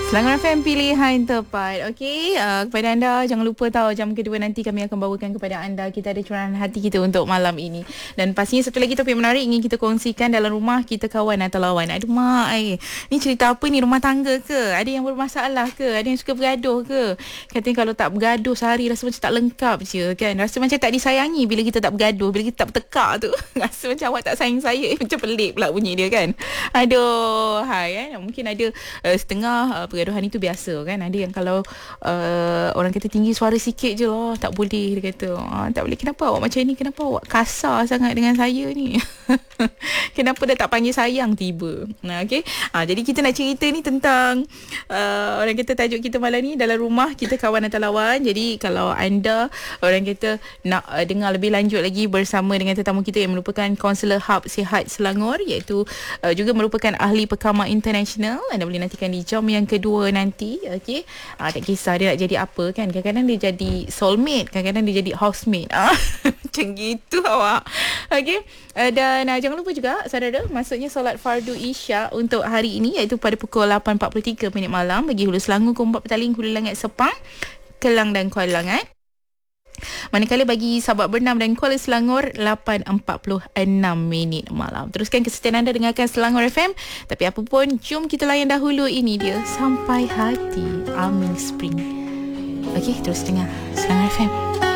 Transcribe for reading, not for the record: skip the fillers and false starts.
Selangor FM pilihan tepat. Okey, kepada anda jangan lupa tahu jam kedua nanti kami akan bawakan kepada anda kita ada curahan hati kita untuk malam ini. Dan pastinya satu lagi topik menarik ingin kita kongsikan dalam rumah kita kawan atau lawan. Aduh mak, ni cerita apa ni, rumah tangga ke? Ada yang bermasalah ke? Ada yang suka bergaduh ke? Katanya kalau tak bergaduh sehari rasa macam tak lengkap je kan. Rasa macam tak disayangi bila kita tak bergaduh, bila kita tak bertekak tu. Rasa macam awak tak sayang saya. Macam pelik pula bunyi dia kan. Aduh, hai kan. Mungkin ada setengah pergaduhan itu biasa kan. Ada yang kalau orang kata tinggi suara sikit je lah, tak boleh, dia kata tak boleh, kenapa awak macam ni, kenapa awak kasar sangat dengan saya ni. Kenapa dah tak panggil sayang tiba. Okay. Jadi kita nak cerita ni tentang orang kata tajuk kita malam ni dalam rumah kita kawan atau lawan. Jadi kalau anda orang kata nak dengar lebih lanjut lagi bersama dengan tetamu kita yang merupakan Kaunselor Hub Sihat Selangor, iaitu juga merupakan ahli pekamar international, anda boleh nantikan di jam yang kedua nanti. Okey, tak kisah dia nak jadi apa kan, kadang-kadang dia jadi soulmate, kadang-kadang dia jadi housemate. Macam gitu awak. Okey, dan jangan lupa juga saudara, maksudnya solat fardu Isyak untuk hari ini iaitu pada pukul 8.43 malam bagi Hulu Selangor, Kumpat Petaling, Hulu Langit Sepang, Kelang dan Kuala Langat. Manakala bagi sahabat Bernam dan Kuala Selangor 8.46 malam. Teruskan kesetiaan anda dengarkan Selangor FM. Tapi apa pun, jom kita layan dahulu ini dia Sampai Hati, Amin Spring. Okey, terus dengar Selangor FM.